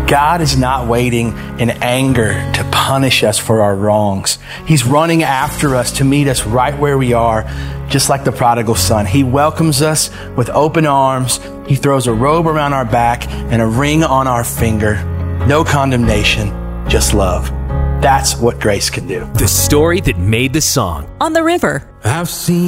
God is not waiting in anger to punish us for our wrongs. He's running after us to meet us right where we are, just like the prodigal son. He welcomes us with open arms. He throws a robe around our back and a ring on our finger. No condemnation, just love. That's what grace can do. The story that made the song. On the River. I've seen